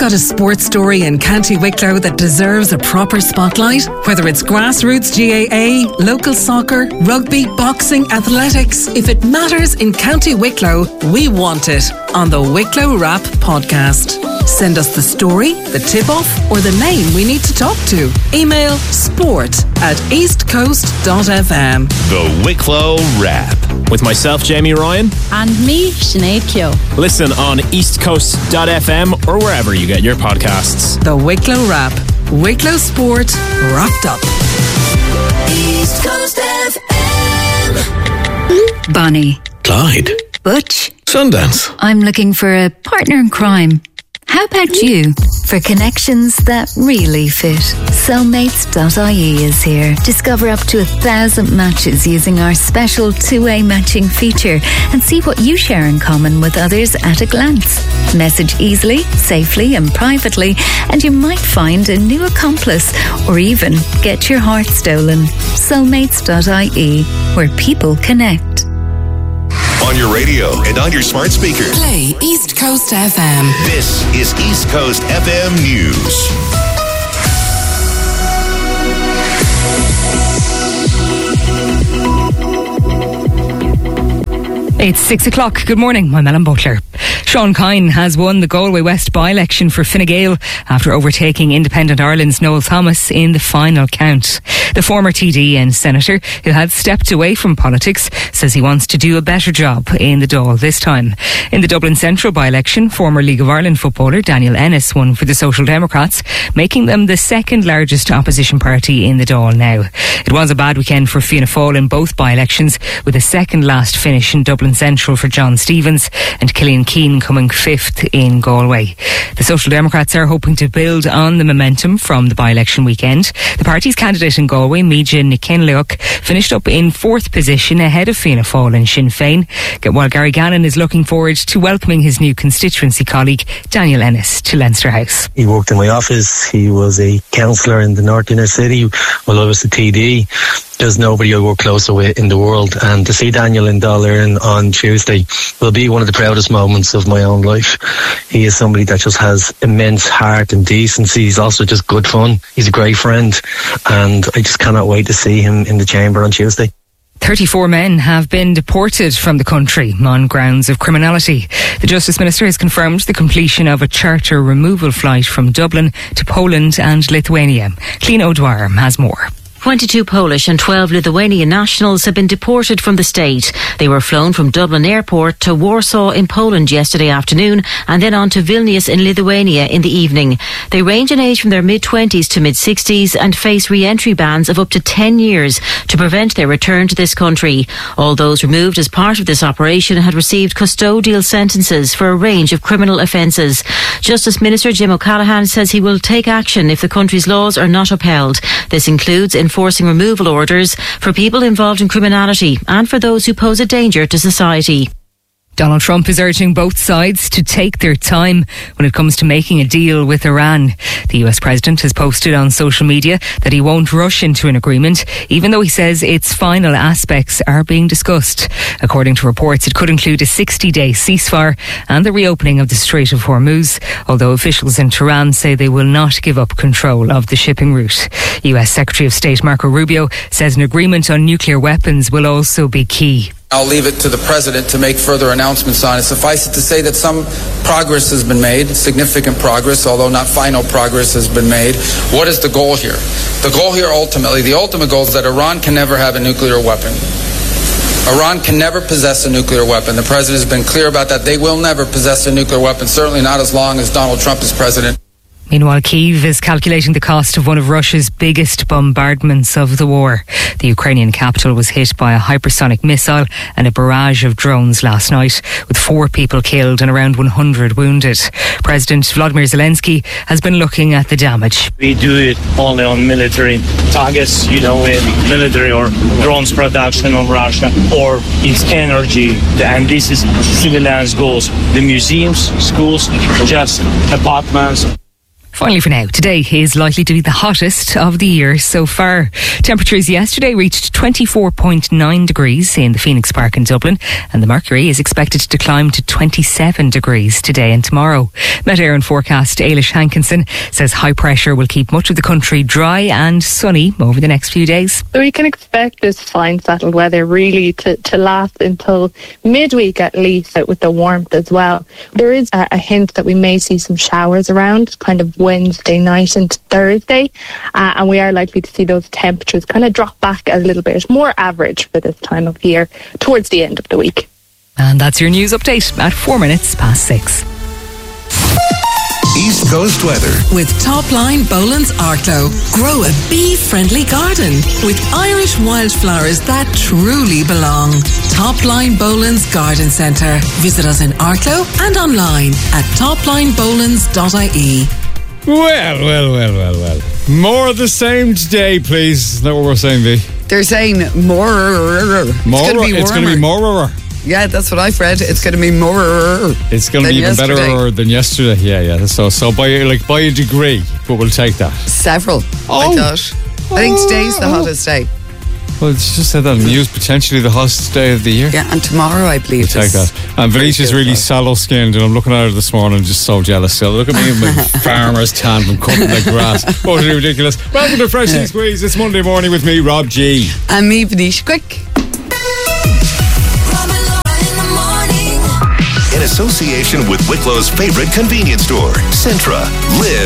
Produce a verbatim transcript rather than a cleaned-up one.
got a sports story in County Wicklow that deserves a proper spotlight? Whether it's grassroots G A A, local soccer, rugby, boxing, athletics, if it matters in County Wicklow, we want it on the Wicklow Wrap podcast. Send us the story, the tip-off, or the name we need to talk to. Email sport at eastcoast.fm. The Wicklow Wrap. With myself, Jamie Ryan. And me, Sinead Keogh. Listen on eastcoast dot f m or wherever you get your podcasts. The Wicklow Wrap. Wicklow Sport wrapped up. East Coast F M. Bonnie. Clyde. Butch. Sundance. I'm looking for a partner in crime. How about you? For connections that really fit, soulmates dot I E is here. Discover up to a thousand matches using our special two-way matching feature and see what you share in common with others at a glance. Message easily, safely and privately, and you might find a new accomplice or even get your heart stolen. soulmates dot I E, where people connect. On your radio and on your smart speaker. Play East Coast F M. This is East Coast F M News. It's six o'clock. Good morning. I'm Ellen Butler. Sean Kine has won the Galway West by-election for Fine Gael after overtaking Independent Ireland's Noel Thomas in the final count. The former T D and senator, who had stepped away from politics, says he wants to do a better job in the Dáil this time. In the Dublin Central by-election, former League of Ireland footballer Daniel Ennis won for the Social Democrats, making them the second largest opposition party in the Dáil now. It was a bad weekend for Fianna Fáil in both by-elections, with a second last finish in Dublin Central for John Stevens and Killian Keane coming fifth in Galway. The Social Democrats are hoping to build on the momentum from the by-election weekend. The party's candidate in Galway, Míja Ní Cheannlóig, finished up in fourth position ahead of Fianna Fáil and Sinn Féin, while Gary Gannon is looking forward to welcoming his new constituency colleague Daniel Ennis to Leinster House. He worked in my office. He was a councillor in the North Inner City while I was the T D. There's nobody I work closer with in the world, and to see Daniel in Dáil on Tuesday will be one of the proudest moments of my own life. He is somebody that just has immense heart and decency. He's also just good fun. He's a great friend, and I just cannot wait to see him in the chamber on Tuesday. thirty-four men have been deported from the country on grounds of criminality. The Justice Minister has confirmed the completion of a charter removal flight from Dublin to Poland and Lithuania. Clean O'Dwyer has more. twenty-two Polish and twelve Lithuanian nationals have been deported from the state. They were flown from Dublin Airport to Warsaw in Poland yesterday afternoon and then on to Vilnius in Lithuania in the evening. They range in age from their mid-twenties to mid-sixties and face re-entry bans of up to ten years to prevent their return to this country. All those removed as part of this operation had received custodial sentences for a range of criminal offences. Justice Minister Jim O'Callaghan says he will take action if the country's laws are not upheld. This includes enforcing removal orders for people involved in criminality and for those who pose a danger to society. Donald Trump is urging both sides to take their time when it comes to making a deal with Iran. The U S president has posted on social media that he won't rush into an agreement, even though he says its final aspects are being discussed. According to reports, it could include a sixty-day ceasefire and the reopening of the Strait of Hormuz, although officials in Tehran say they will not give up control of the shipping route. U S Secretary of State Marco Rubio says an agreement on nuclear weapons will also be key. I'll leave it to the President to make further announcements on it. Suffice it to say that some progress has been made, significant progress, although not final progress has been made. What is the goal here? The goal here ultimately, the ultimate goal is that Iran can never have a nuclear weapon. Iran can never possess a nuclear weapon. The President has been clear about that. They will never possess a nuclear weapon, certainly not as long as Donald Trump is President. Meanwhile, Kyiv is calculating the cost of one of Russia's biggest bombardments of the war. The Ukrainian capital was hit by a hypersonic missile and a barrage of drones last night, with four people killed and around one hundred wounded. President Volodymyr Zelensky has been looking at the damage. We do it only on military targets, you know, in military or drones production of Russia or its energy. And this is civilians' goals. The museums, schools, just apartments. Finally for now, today is likely to be the hottest of the year so far. Temperatures yesterday reached twenty-four point nine degrees in the Phoenix Park in Dublin, and the mercury is expected to climb to twenty-seven degrees today and tomorrow. Met Air and Forecast Ailish Hankinson says high pressure will keep much of the country dry and sunny over the next few days. So we can expect this fine settled weather really to, to last until midweek at least, with the warmth as well. There is a, a hint that we may see some showers around kind of Wednesday night into Thursday, uh, and we are likely to see those temperatures kind of drop back a little bit, more average for this time of year towards the end of the week. And that's your news update at four minutes past six. East Coast weather. With Topline Boland's Arklow. Grow a bee-friendly garden with Irish wildflowers that truly belong. Topline Boland's Garden Centre. Visit us in Arklow and online at topline bolands dot I E. Well, well, well, well, well. More of the same today, please. Is that what we're saying, V? They're saying more. More. It's going to be more. Yeah, that's what I've read. It's going to be more. It's going to be even yesterday. better than yesterday. Yeah, yeah. So, so by like by a degree, but we'll take that. Several. Oh. I thought. I think today's the hottest day. Well, it's just said that in the news, potentially the hottest day of the year. Yeah, and tomorrow I believe. We'll take that. And Venetia's really sallow skinned, and I'm looking at her this morning, just so jealous still. Look at me in my farmer's tan from cutting the grass. Totally ridiculous. Welcome to Freshly Squeezed. It's Monday morning with me, Rob G. And me, Venetia Quick. In association with Wicklow's favorite convenience store, Centra. Live